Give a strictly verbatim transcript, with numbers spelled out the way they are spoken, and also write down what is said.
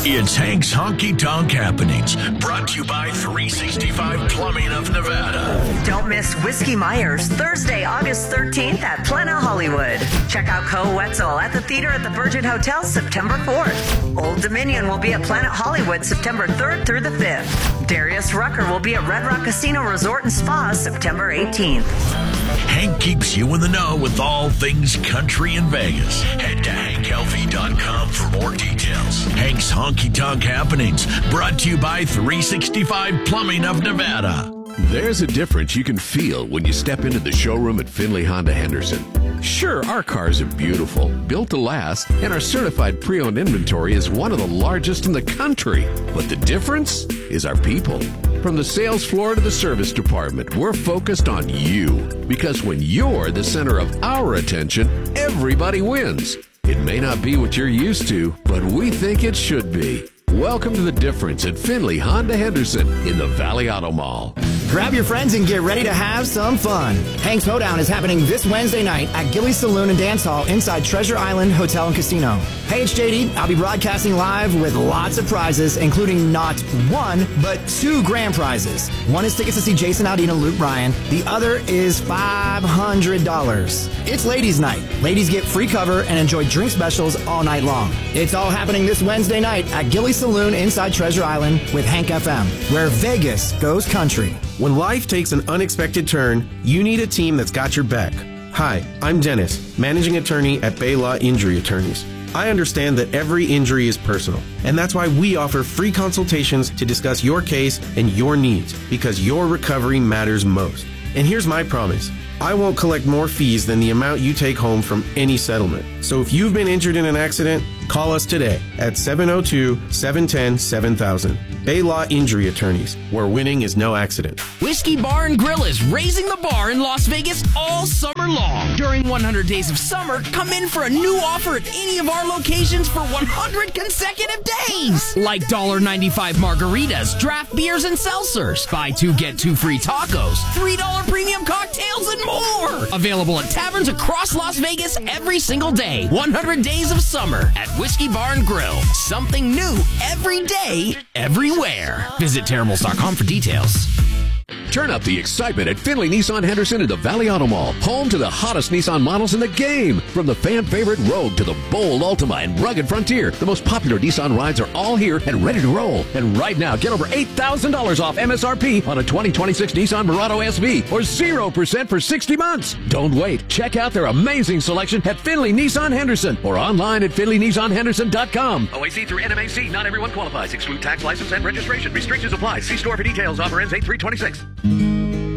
It's Hank's Honky Tonk Happenings, brought to you by three sixty-five Plumbing of Nevada. Don't miss Whiskey Myers, Thursday, August thirteenth at Plena Hollywood. Check out Co Wetzel at the theater at the Virgin Hotel September fourth. Old Dominion will be at Planet Hollywood September third through the fifth. Darius Rucker will be at Red Rock Casino Resort and Spa September eighteenth. Hank keeps you in the know with all things country in Vegas. Head to hank healthy dot com for more details. Hank's Honky Tonk Happenings, brought to you by three sixty-five Plumbing of Nevada. There's a difference you can feel when you step into the showroom at Finley Honda Henderson. Sure, our cars are beautiful, built to last, and our certified pre-owned inventory is one of the largest in the country. But the difference is our people. From the sales floor to the service department, we're focused on you. Because when you're the center of our attention, everybody wins. It may not be what you're used to, but we think it should be. Welcome to The Difference at Finley Honda Henderson in the Valley Auto Mall. Grab your friends and get ready to have some fun. Hank's Hoedown is happening this Wednesday night at Gillies Saloon and Dance Hall inside Treasure Island Hotel and Casino. Hey, it's J D. I'll be broadcasting live with lots of prizes, including not one, but two grand prizes. One is tickets to see Jason Aldean and Luke Bryan. The other is five hundred dollars. It's ladies' night. Ladies get free cover and enjoy drink specials all night long. It's all happening this Wednesday night at Gillies Saloon inside Treasure Island with Hank F M, where Vegas goes country. When life takes an unexpected turn, you need a team that's got your back. Hi, I'm Dennis, managing attorney at Bay Law Injury Attorneys. I understand that every injury is personal, and that's why we offer free consultations to discuss your case and your needs, because your recovery matters most. And here's my promise. I won't collect more fees than the amount you take home from any settlement. So if you've been injured in an accident, call us today at seven oh two, seven one zero, seven thousand. Bay Law Injury Attorneys, where winning is no accident. Whiskey Bar and Grill is raising the bar in Las Vegas all summer long. During one hundred Days of Summer, come in for a new offer at any of our locations for one hundred consecutive days. Like one dollar ninety-five margaritas, draft beers, and seltzers. Buy two, get two free tacos. three dollar premium cocktails and more. Available at taverns across Las Vegas every single day. one hundred Days of Summer at Whiskey Bar and Grill. Something new every day, everywhere. Visit terribles dot com for details. Turn up the excitement at Finley Nissan Henderson in the Valley Auto Mall, home to the hottest Nissan models in the game. From the fan favorite Rogue to the bold Altima and rugged Frontier, the most popular Nissan rides are all here and ready to roll. And right now, get over eight thousand dollars off M S R P on a twenty twenty-six Nissan Murano S V or zero percent for sixty months. Don't wait. Check out their amazing selection at Finley Nissan Henderson or online at finley nissan henderson dot com. O A C through N M A C. Not everyone qualifies. Exclude tax, license, and registration. Restrictions apply. See store for details. Offer ends eight three twenty-six.